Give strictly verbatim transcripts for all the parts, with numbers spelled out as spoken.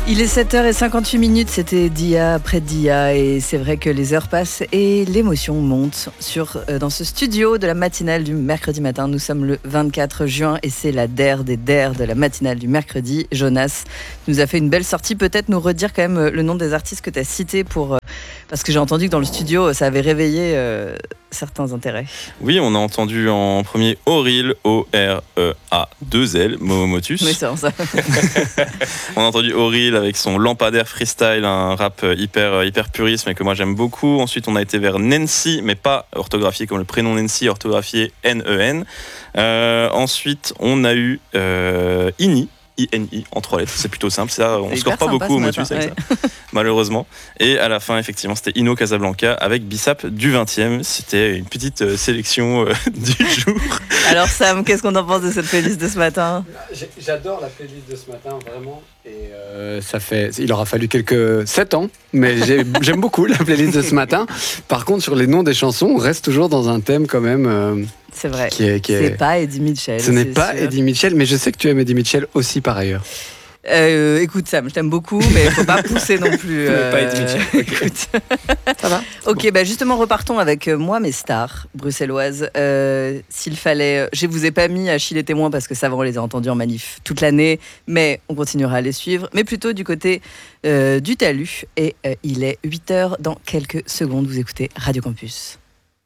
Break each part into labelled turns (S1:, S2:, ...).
S1: Il est sept heures cinquante-huit minutes, c'était Dia après Dia et c'est vrai que les heures passent et l'émotion monte sur, euh, dans ce studio de la matinale du mercredi matin. Nous sommes le vingt-quatre juin et c'est la D E R des D E R de la matinale du mercredi. Jonas nous a fait une belle sortie, peut-être nous redire quand même le nom des artistes que tu as cités pour... Euh, parce que j'ai entendu que dans le studio, ça avait réveillé euh, certains intérêts.
S2: Oui, on a entendu en premier Auril, O R E A deux L, Momomotus.
S1: Oui, c'est ça.
S2: On a entendu Auril avec son lampadaire freestyle, un rap hyper, hyper puriste, mais que moi j'aime beaucoup. Ensuite, on a été vers Nancy, mais pas orthographié comme le prénom Nancy, orthographié N E N. Euh, ensuite, on a eu euh, Ini. I N I en trois lettres, c'est plutôt simple, ça, on ne score pas beaucoup au motus avec ouais. ça, malheureusement. Et à la fin, effectivement, c'était Ino Casablanca avec Bissap du vingtième. C'était une petite euh, sélection euh, du jour.
S1: Alors Sam, qu'est-ce qu'on en pense de cette playlist de ce matin ?
S3: J'adore la playlist de ce matin, vraiment. Et euh, ça fait, il aura fallu quelques sept ans, mais j'ai, j'aime beaucoup la playlist de ce matin. Par contre, sur les noms des chansons, on reste toujours dans un thème quand même. Euh,
S1: c'est vrai.
S3: Qui est, qui est...
S1: C'est pas Eddie Mitchell.
S3: Ce n'est pas sûr. Eddie Mitchell, mais je sais que tu aimes Eddie Mitchell aussi par ailleurs.
S1: Euh, écoute Sam, je t'aime beaucoup, mais il faut pas pousser non plus.
S3: Euh... pas Eddie Mitchell. Okay. Ça va.
S1: Ok, bon. bah justement repartons avec euh, moi mes stars bruxelloises. Euh, s'il fallait, je vous ai pas mis Achille et témoin parce que ça va, on les a entendus en manif toute l'année, mais on continuera à les suivre. Mais plutôt du côté euh, du talus et euh, il est huit heures dans quelques secondes. Vous écoutez Radio Campus.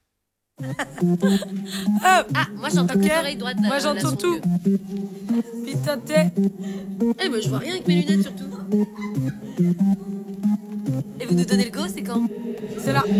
S4: Ah, moi j'entends okay. l'oreille droite.
S5: Moi j'entends tout. Putain de thé.
S4: Eh ben je vois rien avec mes lunettes surtout. Et vous nous donnez le go, c'est quand ?
S5: C'est là.